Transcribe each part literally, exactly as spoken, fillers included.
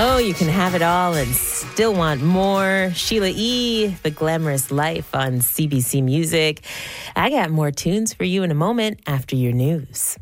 Oh, you can have it all and still want more. Sheila E., The Glamorous Life on C B C Music. I got more tunes for you in a moment after your news.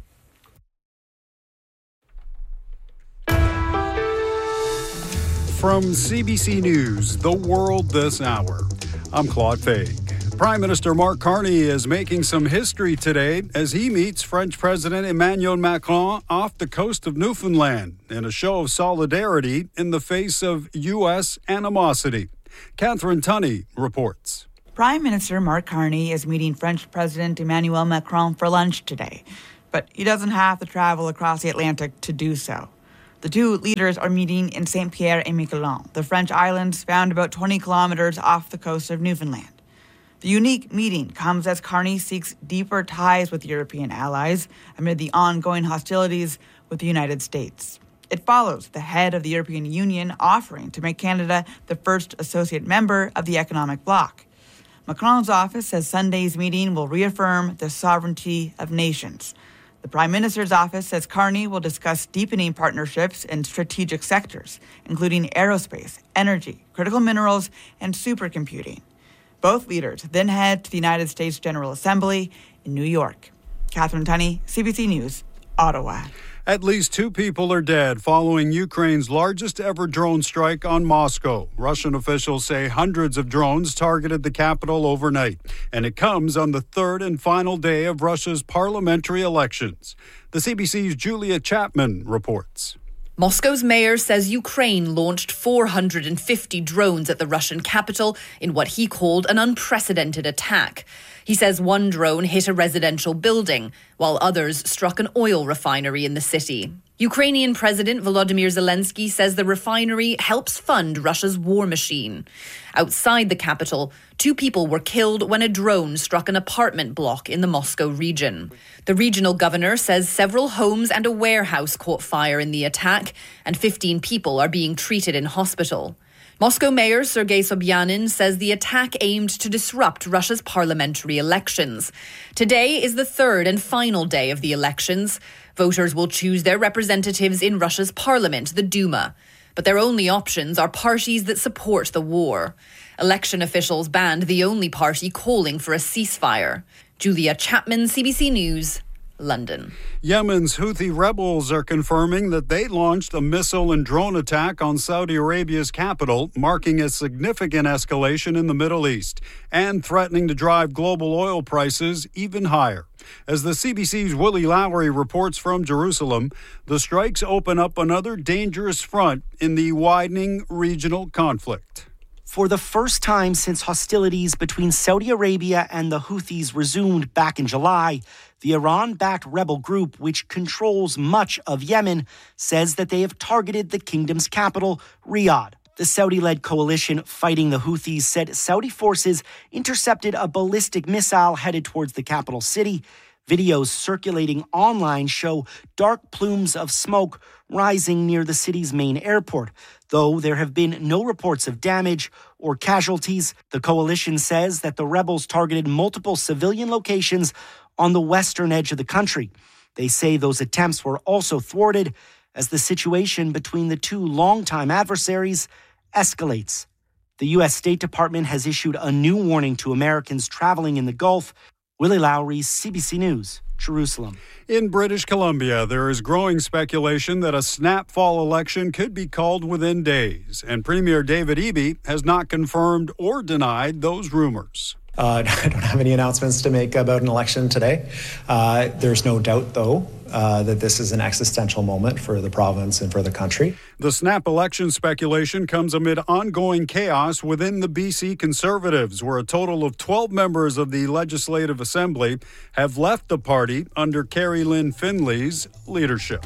From C B C News, The World This Hour, I'm Claude Faig. Prime Minister Mark Carney is making some history today as he meets French President Emmanuel Macron off the coast of Newfoundland in a show of solidarity in the face of U S animosity. Catherine Tunney reports. Prime Minister Mark Carney is meeting French President Emmanuel Macron for lunch today, but he doesn't have to travel across the Atlantic to do so. The two leaders are meeting in Saint-Pierre-et-Miquelon, the French islands found about twenty kilometers off the coast of Newfoundland. The unique meeting comes as Carney seeks deeper ties with European allies amid the ongoing hostilities with the United States. It follows the head of the European Union offering to make Canada the first associate member of the economic bloc. Macron's office says Sunday's meeting will reaffirm the sovereignty of nations. The Prime Minister's office says Carney will discuss deepening partnerships in strategic sectors, including aerospace, energy, critical minerals, and supercomputing. Both leaders then head to the United States General Assembly in New York. Catherine Tunney, C B C News, Ottawa. At least two people are dead following Ukraine's largest ever drone strike on Moscow. Russian officials say hundreds of drones targeted the capital overnight, and it comes on the third and final day of Russia's parliamentary elections. The C B C's Julia Chapman reports. Moscow's mayor says Ukraine launched four hundred fifty drones at the Russian capital in what he called an unprecedented attack. He says one drone hit a residential building, while others struck an oil refinery in the city. Ukrainian President Volodymyr Zelensky says the refinery helps fund Russia's war machine. Outside the capital, two people were killed when a drone struck an apartment block in the Moscow region. The regional governor says several homes and a warehouse caught fire in the attack, and fifteen people are being treated in hospital. Moscow Mayor Sergei Sobyanin says the attack aimed to disrupt Russia's parliamentary elections. Today is the third and final day of the elections. Voters will choose their representatives in Russia's parliament, the Duma. But their only options are parties that support the war. Election officials banned the only party calling for a ceasefire. Julia Chapman, C B C News, London. Yemen's Houthi rebels are confirming that they launched a missile and drone attack on Saudi Arabia's capital, marking a significant escalation in the Middle East and threatening to drive global oil prices even higher. As the C B C's Willie Lowry reports from Jerusalem, the strikes open up another dangerous front in the widening regional conflict. For the first time since hostilities between Saudi Arabia and the Houthis resumed back in July, the Iran-backed rebel group, which controls much of Yemen, says that they have targeted the kingdom's capital, Riyadh. The Saudi-led coalition fighting the Houthis said Saudi forces intercepted a ballistic missile headed towards the capital city. Videos circulating online show dark plumes of smoke rising near the city's main airport. Though there have been no reports of damage or casualties, the coalition says that the rebels targeted multiple civilian locations on the western edge of the country. They say those attempts were also thwarted as the situation between the two longtime adversaries escalates. The U S State Department has issued a new warning to Americans traveling in the Gulf. Willie Lowry, C B C News, Jerusalem. In British Columbia, there is growing speculation that a snap fall election could be called within days, and Premier David Eby has not confirmed or denied those rumors. Uh, I don't have any announcements to make about an election today. Uh, there's no doubt, though, uh, that this is an existential moment for the province and for the country. The snap election speculation comes amid ongoing chaos within the B C Conservatives, where a total of twelve members of the Legislative Assembly have left the party under Carrie Lynn Finley's leadership.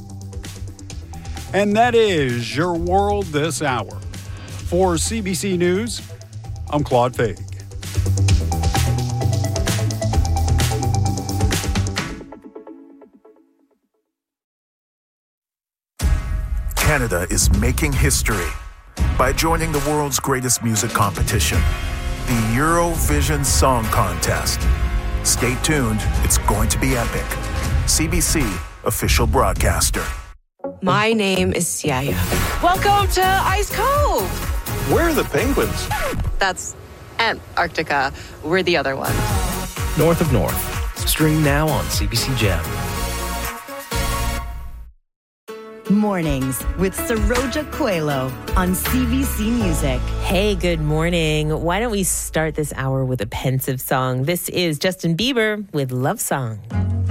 And that is your world this hour. For C B C News, I'm Claude Faig. Canada is making history by joining the world's greatest music competition, the Eurovision Song Contest. Stay tuned, it's going to be epic. C B C official broadcaster. My name is Siaya. Welcome to Ice Cove. Where are the penguins? That's Antarctica. We're the other ones. North of North. Stream now on C B C Gem. Mornings with Saroja Coelho on C B C Music. Hey, good morning. Why don't we start this hour with a pensive song? This is Justin Bieber with Love Song.